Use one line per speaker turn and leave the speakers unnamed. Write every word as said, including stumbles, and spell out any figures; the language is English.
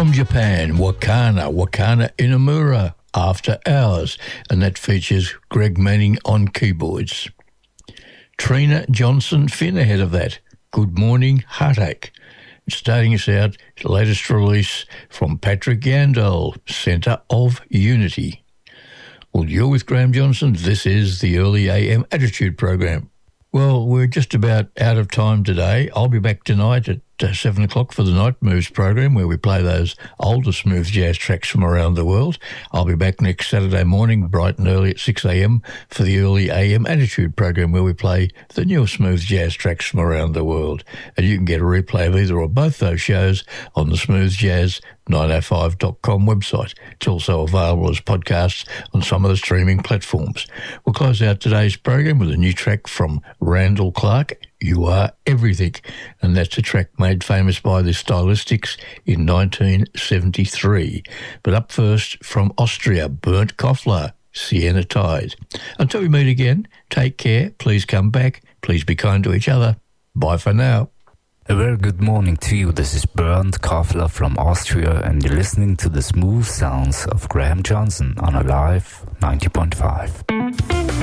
From Japan, Wakana, Wakana Inamura, After Hours, and that features Greg Manning on keyboards. Trina Johnson Finn ahead of that, Good Morning Heartache. Starting us out, latest release from Patrick Yandel, Centre of Unity. Well, you're with Graham Johnson. This is the Early A M Attitude Program. Well, we're just about out of time today. I'll be back tonight at uh, seven o'clock for the Night Moves program, where we play those older smooth jazz tracks from around the world. I'll be back next Saturday morning, bright and early at six a.m. for the Early A M Attitude program, where we play the newer smooth jazz tracks from around the world. And you can get a replay of either or both those shows on the Smooth Jazz nine oh five dot com website. It's also available as podcasts on some of the streaming platforms. We'll close out today's program with a new track from Randall Clark, You Are Everything, and that's a track made famous by the Stylistics in nineteen seventy-three. But up first, from Austria, Bernd Koffler, Sienna Tide. Until we meet again, take care, please come back, please be kind to each other. Bye for now.
A very good morning to you. This is Bernd Koffler from Austria, and you're listening to the smooth sounds of Graham Johnson on Alive ninety point five.